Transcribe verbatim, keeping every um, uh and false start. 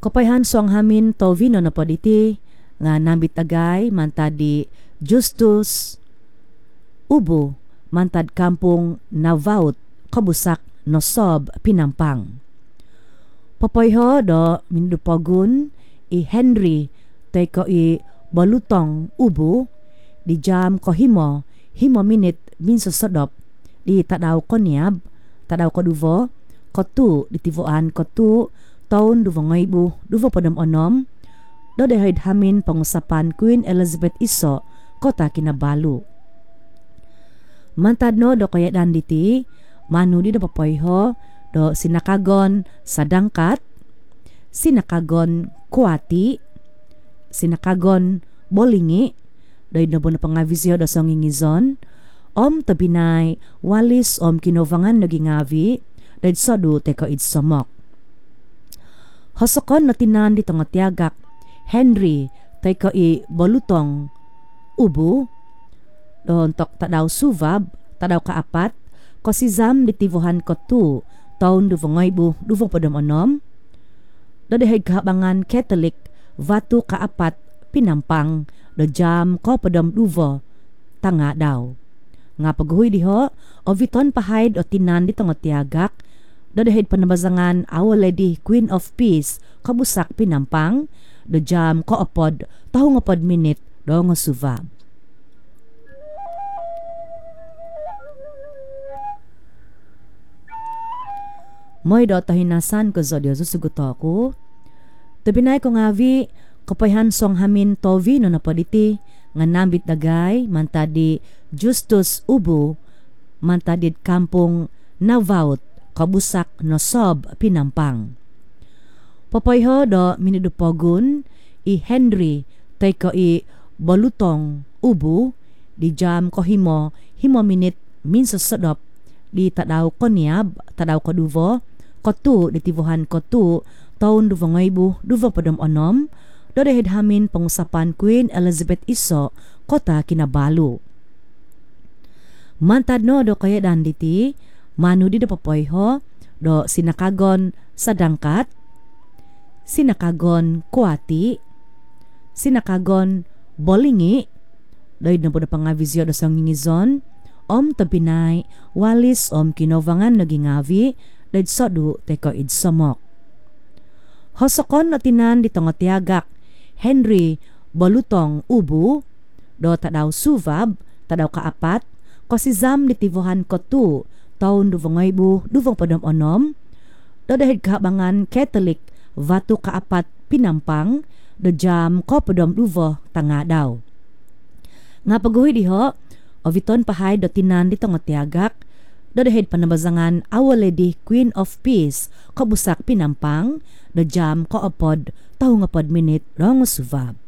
Kapayhan so ang hamin to vino na po diti nga nambit agay mantad di Justus Ubo mantad kampong Navaut kabusak no sob Pinampang. Papoyho do minudupogun i Henry teko i Balutong Ubo di jam ko himo himo minit minso sodop di tadaw konyab tadaw koduvo kotu di tivoan kotu taon duvongay bu duvo podam onom do dehid hamin pangusapan Queen Elizabeth Iso kota Kinabalu. Mantad no do kaya danditi manu di do papoyho do sinakagon sadangkat, sinakagon kuati, sinakagon bolingi, do ino na pangavisyo do songingizon, om tabinay walis om kinovangan nagingavi, do sodu teko idsomok. Hosokon na tinan dito nga tiagak, Henry teko i bolutong ubu, do tok tadaw suvab, tadaw kaapat, ko si Zam ditivuhan ko tu, taon duvongoy bu, duvong podom onom, do deheg kahabangan Catholic, vatu kaapat, Pinampang, do jam ko podom duvo, tanga daw. Nga paghuy diho, o viton pahayd o tinan dito nga tiagak, do deheg panabazangan Our Lady Queen of Peace, kabusak Pinampang, do jam ko opod, taho nga pod minute, do nga suvab. Moy do tahinasan ko zodyo susuguto ko. Tubinay ko nga vi kapayhan song hamin tovi no napaditi nga nambit dagay mantadi Justus Ubu mantadid kampong Navaut kabusak no sob Pinampang. Papoyho do minidupogun i Henry teko i Balutong Ubu di jam ko himo himo minit minso sodop di tadaw konyab tadaw koduvo kotu ditivuhan kotu taon duvongay bu duvo podom onom do dehid hamin pangusapan Queen Elizabeth Iso kota Kinabalu. Mantad no do kaya danditi manu di do papoyho do sinakagon sadangkat, sinakagon kuati, sinakagon bolingi, do na po na pangavisyo do sangingizon, om tabinay walis om kinovangan nagingavi dahil sodu teko idsomok. Hosokon na tinan dito nga tiagak Henry Balutong Ubu do tadaw suvab tadaw kaapat ko si Zam ditivuhan ko tu taon duvongay bu duvong podom onom do dahil kahabangan Catholic vatu kaapat Pinampang do jam ko podom duvo tanga daw. Nga paghuhi diho o viton pahay do tinan dito nga tiagak do dahil panabazangan Our Lady Queen of Peace kabusak Pinampang do jam ko opod taho nga pod minute rong suvab.